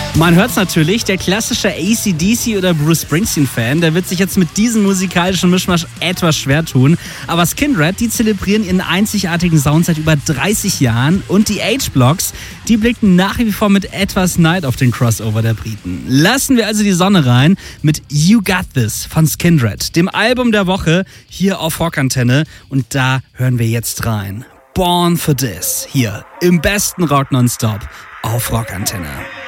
Man hört's natürlich, der klassische AC/DC oder Bruce Springsteen-Fan, der wird sich jetzt mit diesem musikalischen Mischmasch etwas schwer tun. Aber Skindred, die zelebrieren ihren einzigartigen Sound seit über 30 Jahren. Und die H-Blocks, die blicken nach wie vor mit etwas Neid auf den Crossover der Briten. Lassen wir also die Sonne rein mit You Got This von Skindred, dem Album der Woche hier auf Rockantenne. Und da hören wir jetzt rein. Born for This, hier im besten Rock nonstop auf Rockantenne.